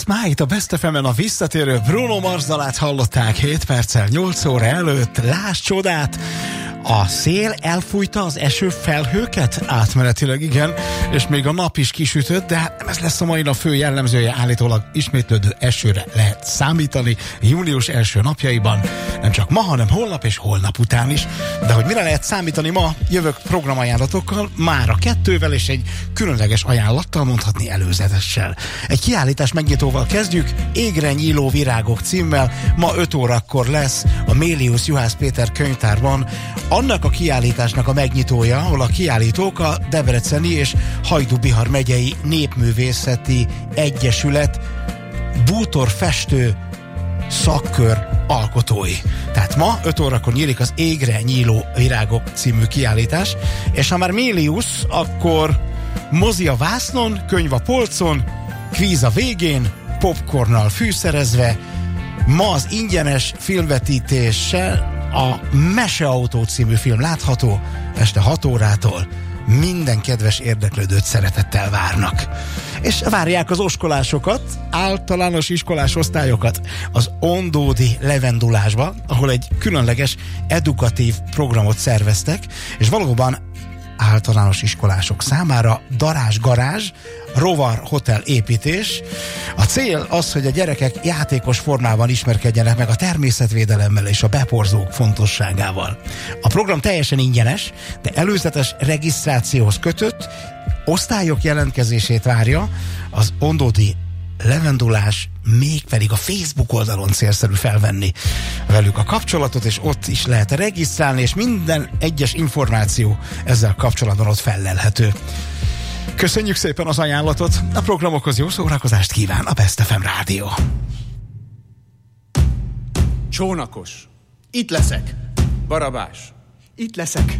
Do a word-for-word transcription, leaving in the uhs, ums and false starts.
már itt a Best ef emen a visszatérő Bruno Mars dalát hallották hét perccel nyolc óra előtt. Láss csodát! A szél elfújta az eső felhőket? Átmenetileg igen, és még a nap is kisütött, de hát nem ez lesz a mai nap fő jellemzője, állítólag ismétlődő esőre lehet számítani június első napjaiban, nem csak ma, hanem holnap és holnap után is. De hogy mire lehet számítani ma, jövök programajánlatokkal, mára kettővel és egy különleges ajánlattal, mondhatni előzetessel. Egy kiállítás megnyitóval kezdjük, Égre nyíló virágok címmel, ma öt órakor lesz a Mélius Juhász Péter könyvtárban annak a kiállításnak a megnyitója, ahol a kiállítók a Debreceni és Hajdú-Bihar megyei Népművészeti Egyesület bútorfestő szakkör alkotói. Tehát ma öt órakor nyílik az Égre nyíló virágok című kiállítás, és ha már Mélius, akkor mozi a vásznon, könyv a polcon, kvíz a végén, popcornnal fűszerezve, ma az ingyenes filmvetítéssel a Meseautó című film látható este hat órától. Minden kedves érdeklődőt szeretettel várnak. És várják az oskolásokat, általános iskolás osztályokat az Ondódi Levendulásba, ahol egy különleges edukatív programot szerveztek, és valóban általános iskolások számára darázs garázs, rovar hotel építés. A cél az, hogy a gyerekek játékos formában ismerkedjenek meg a természetvédelemmel és a beporzók fontosságával. A program teljesen ingyenes, de előzetes regisztrációhoz kötött, osztályok jelentkezését várja az Ondódi Levendulás, mégpedig a Facebook oldalon célszerű felvenni velük a kapcsolatot, és ott is lehet regisztrálni, és minden egyes információ ezzel kapcsolatban ott fellelhető. Köszönjük szépen az ajánlatot, a programokhoz jó szórakozást kíván a Best ef em Rádió. Csónakos, itt leszek. Barabás, itt leszek.